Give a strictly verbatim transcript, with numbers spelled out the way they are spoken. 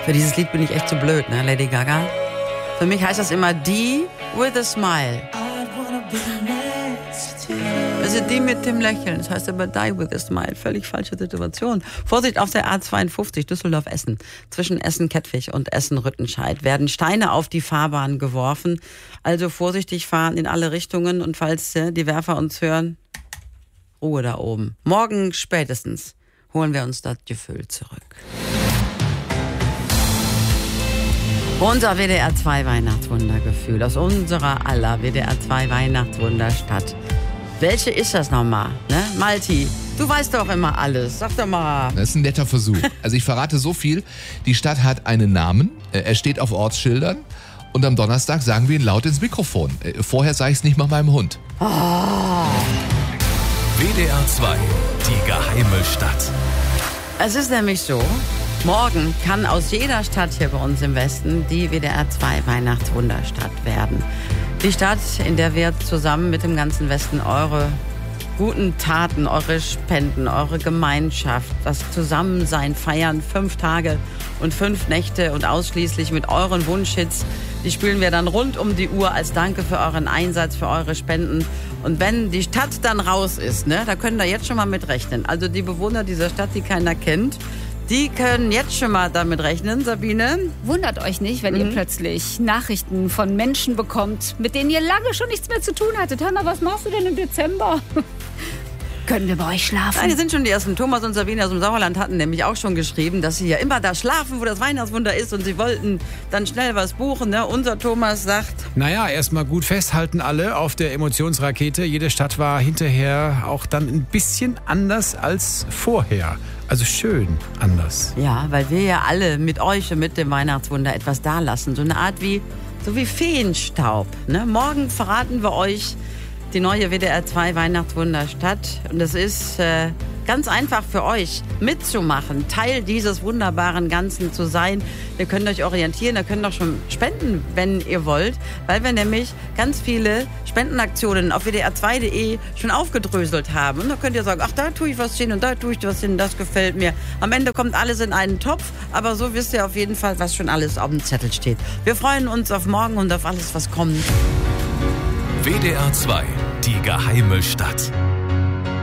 Für dieses Lied bin ich echt zu blöd, ne, Lady Gaga? Für mich heißt das immer die with a smile. Also die mit dem Lächeln. Das heißt aber die with a smile. Völlig falsche Situation. Vorsicht auf der A zweiundfünfzig Düsseldorf-Essen. Zwischen Essen-Kettwig und Essen-Rüttenscheid werden Steine auf die Fahrbahn geworfen. Also vorsichtig fahren in alle Richtungen. Und falls äh, die Werfer uns hören, Ruhe da oben. Morgen spätestens holen wir uns das Gefühl zurück. Unser W D R zwei Weihnachtswundergefühl aus unserer aller W D R zwei Weihnachtswunderstadt. Welche ist das nochmal, ne? Malti, du weißt doch immer alles. Sag doch mal. Das ist ein netter Versuch. Also ich verrate so viel. Die Stadt hat einen Namen. Er steht auf Ortsschildern. Und am Donnerstag sagen wir ihn laut ins Mikrofon. Vorher sage ich es nicht mal meinem Hund. Oh. W D R zwei, die geheime Stadt. Es ist nämlich so, morgen kann aus jeder Stadt hier bei uns im Westen die W D R zwei Weihnachtswunderstadt werden. Die Stadt, in der wir zusammen mit dem ganzen Westen eure guten Taten, eure Spenden, eure Gemeinschaft, das Zusammensein feiern, fünf Tage und fünf Nächte und ausschließlich mit euren Wunschhits. Die spielen wir dann rund um die Uhr als Danke für euren Einsatz, für eure Spenden. Und wenn die Stadt dann raus ist, ne, da können da jetzt schon mal mit rechnen. Also die Bewohner dieser Stadt, die keiner kennt, die können jetzt schon mal damit rechnen, Sabine. Wundert euch nicht, wenn mhm. ihr plötzlich Nachrichten von Menschen bekommt, mit denen ihr lange schon nichts mehr zu tun hattet. Hör mal, was machst du denn im Dezember? Können wir bei euch schlafen? Nein, die sind schon die ersten. Thomas und Sabine aus dem Sauerland hatten nämlich auch schon geschrieben, dass sie ja immer da schlafen, wo das Weihnachtswunder ist und sie wollten dann schnell was buchen. Ne? Unser Thomas sagt... Naja, erstmal gut festhalten alle auf der Emotionsrakete. Jede Stadt war hinterher auch dann ein bisschen anders als vorher. Also schön anders. Ja, weil wir ja alle mit euch und mit dem Weihnachtswunder etwas dalassen. So eine Art wie, so wie Feenstaub. Ne? Morgen verraten wir euch die neue W D R zwei Weihnachtswunderstadt. Und es ist äh, ganz einfach für euch mitzumachen, Teil dieses wunderbaren Ganzen zu sein. Ihr könnt euch orientieren, ihr könnt auch schon spenden, wenn ihr wollt, weil wir nämlich ganz viele Spendenaktionen auf W D R zwei punkt de schon aufgedröselt haben. Und da könnt ihr sagen, ach, da tue ich was hin und da tue ich was hin, das gefällt mir. Am Ende kommt alles in einen Topf, aber so wisst ihr auf jeden Fall, was schon alles auf dem Zettel steht. Wir freuen uns auf morgen und auf alles, was kommt. W D R zwei, die geheime Stadt.